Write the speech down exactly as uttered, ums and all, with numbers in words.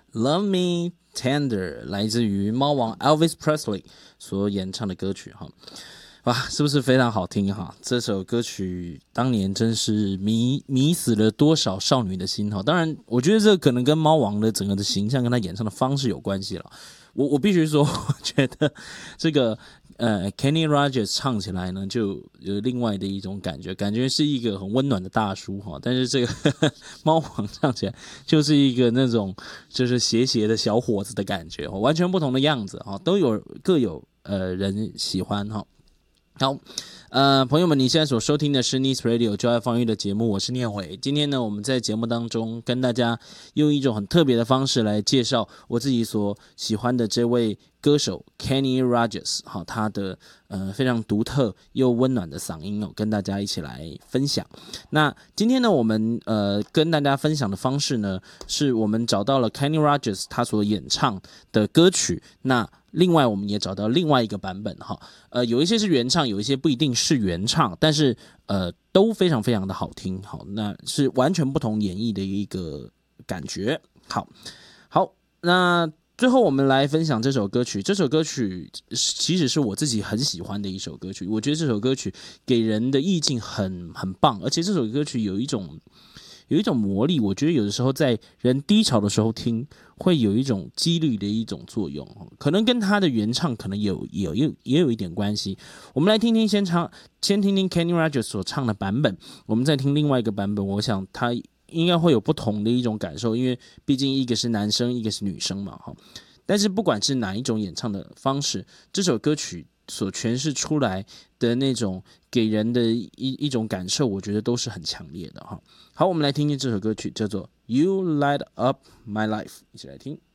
Love Me Tender 来自于猫王 Elvis Presley 所演唱的歌曲哈，哇，是不是非常好听哈？这首歌曲当年真是迷迷死了多少少女的心哈！当然，我觉得这可能跟猫王的整个的形象跟他演唱的方式有关系了。我我必须说，我觉得这个呃 Kenny Rogers 唱起来呢，就有另外的一种感觉，感觉是一个很温暖的大叔哈。但是这个呵呵猫王唱起来就是一个那种就是邪邪的小伙子的感觉，完全不同的样子哈，都有各有呃人喜欢哈。好，呃，朋友们，你现在所收听的是 Nice Radio 就爱放育的节目，我是念伟。今天呢，我们在节目当中跟大家用一种很特别的方式来介绍我自己所喜欢的这位歌手 Kenny Rogers， 好，他的呃非常独特又温暖的嗓音哦，跟大家一起来分享。那今天呢，我们呃跟大家分享的方式呢，是我们找到了 Kenny Rogers 他所演唱的歌曲，那另外我们也找到另外一个版本哈，呃，有一些是原唱，有一些不一定是原唱，但是呃都非常非常的好听，好，那是完全不同演绎的一个感觉。好，好，那最后我们来分享这首歌曲，这首歌曲其实是我自己很喜欢的一首歌曲，我觉得这首歌曲给人的意境很很棒，而且这首歌曲有一种。有一种魔力，我觉得有的时候在人低潮的时候听，会有一种激励的一种作用，可能跟他的原唱可能有有也也有一点关系。我们来听听先唱，先听听 Kenny Rogers 所唱的版本，我们再听另外一个版本，我想他应该会有不同的一种感受，因为毕竟一个是男生，一个是女生嘛，哈。但是不管是哪一种演唱的方式，这首歌曲所诠释出来的那种给人的一一种感受，我觉得都是很强烈的哈。好，我们来听听这首歌曲，叫做《You Light Up My Life》，一起来听。